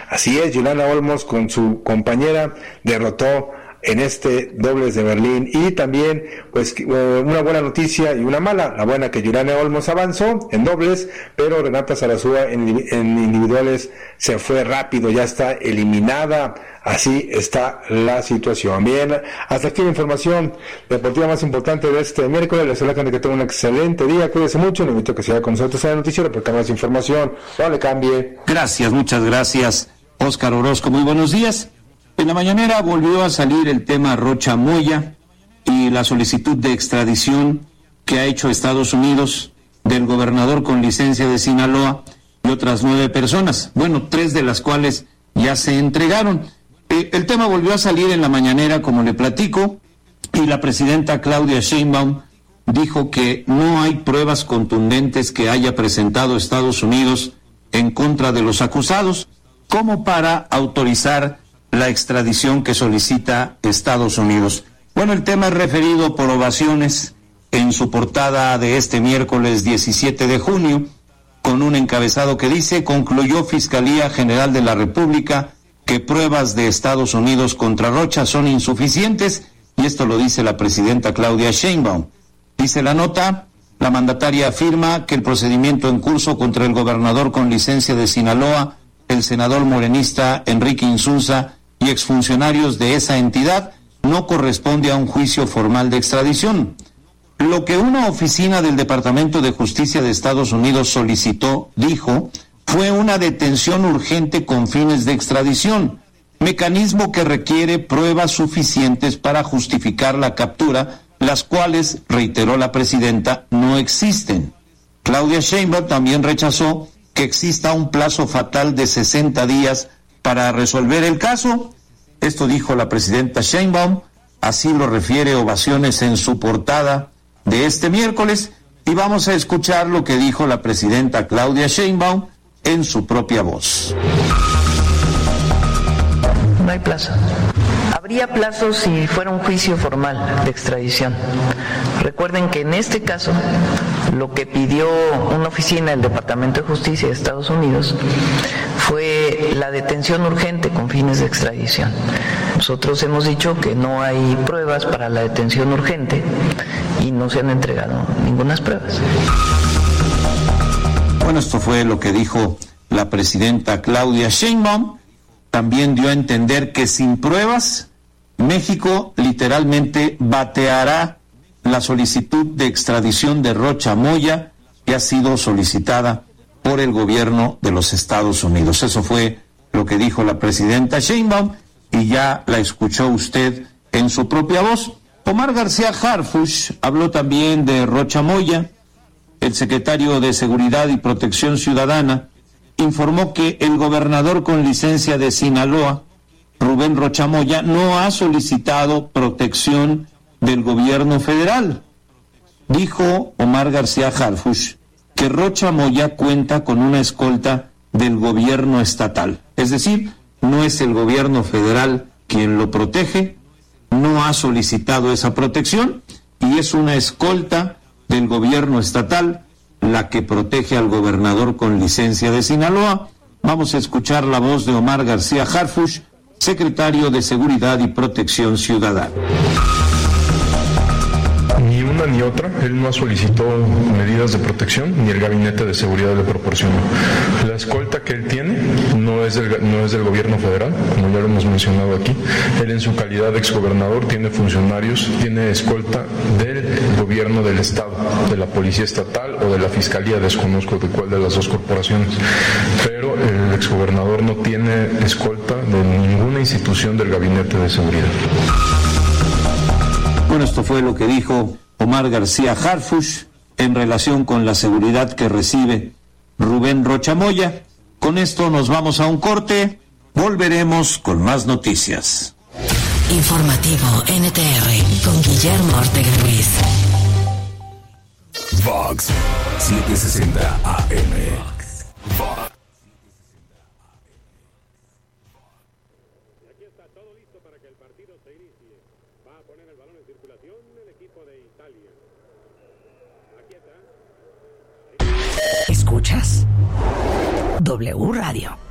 Así es, Juliana Olmos con su compañera derrotó en este dobles de Berlín. Y también pues una buena noticia y una mala. La buena, que Juliana Olmos avanzó en dobles, pero Renata Zarazúa en individuales se fue rápido, ya está eliminada. Así está la situación. Bien, hasta aquí la información deportiva más importante de este miércoles. Les deseo que tengan un excelente día, cuídense mucho, le invito a que se vaya con nosotros a la noticiero porque más información, no le cambie. Gracias, muchas gracias, Óscar Orozco, muy buenos días. En la mañanera volvió a salir el tema Rocha Moya y la solicitud de extradición que ha hecho Estados Unidos del gobernador con licencia de Sinaloa y otras 9 personas, 3 de las cuales ya se entregaron. El tema volvió a salir en la mañanera, como le platico, y la presidenta Claudia Sheinbaum dijo que no hay pruebas contundentes que haya presentado Estados Unidos en contra de los acusados como para autorizar la extradición que solicita Estados Unidos. El tema es referido por Ovaciones en su portada de este miércoles 17 de junio, con un encabezado que dice: concluyó Fiscalía General de la República que pruebas de Estados Unidos contra Rocha son insuficientes, y esto lo dice la presidenta Claudia Sheinbaum. Dice la nota: la mandataria afirma que el procedimiento en curso contra el gobernador con licencia de Sinaloa, el senador morenista Enrique Insunza y exfuncionarios de esa entidad no corresponde a un juicio formal de extradición. Lo que una oficina del Departamento de Justicia de Estados Unidos solicitó, dijo, fue una detención urgente con fines de extradición, mecanismo que requiere pruebas suficientes para justificar la captura, las cuales, reiteró la presidenta, no existen. Claudia Sheinbaum también rechazó que exista un plazo fatal de 60 días para resolver el caso. Esto dijo la presidenta Sheinbaum, así lo refiere Ovaciones en su portada de este miércoles, y vamos a escuchar lo que dijo la presidenta Claudia Sheinbaum en su propia voz. No hay plazo. Habría plazo si fuera un juicio formal de extradición. Recuerden que en este caso lo que pidió una oficina del Departamento de Justicia de Estados Unidos fue la detención urgente con fines de extradición. Nosotros hemos dicho que no hay pruebas para la detención urgente y no se han entregado ninguna pruebas. Esto fue lo que dijo la presidenta Claudia Sheinbaum. También dio a entender que sin pruebas, México literalmente bateará la solicitud de extradición de Rocha Moya que ha sido solicitada por el gobierno de los Estados Unidos. Eso fue lo que dijo la presidenta Sheinbaum y ya la escuchó usted en su propia voz. Omar García Harfuch habló también de Rocha Moya. El secretario de Seguridad y Protección Ciudadana informó que el gobernador con licencia de Sinaloa, Rubén Rocha Moya, no ha solicitado protección del gobierno federal. Dijo Omar García Harfuch que Rocha Moya cuenta con una escolta del gobierno estatal. Es decir, no es el gobierno federal quien lo protege, no ha solicitado esa protección y es una escolta del gobierno estatal la que protege al gobernador con licencia de Sinaloa. Vamos a escuchar la voz de Omar García Harfuch, secretario de Seguridad y Protección Ciudadana. Ni una ni otra, él no solicitó medidas de protección, ni el gabinete de seguridad le proporcionó. La escolta que él tiene no es del gobierno federal, como ya lo hemos mencionado aquí. Él en su calidad de exgobernador tiene funcionarios, tiene escolta del gobierno del estado, de la policía estatal o de la fiscalía, desconozco de cuál de las dos corporaciones. Pero el exgobernador no tiene escolta de ninguna institución del gabinete de seguridad. Esto fue lo que dijo Omar García Harfuch en relación con la seguridad que recibe Rubén Rocha Moya. Con esto nos vamos a un corte, volveremos con más noticias. Informativo NTR con Guillermo Ortega Ruiz. Vox 760 AM. Vox. ¿Escuchas? W Radio.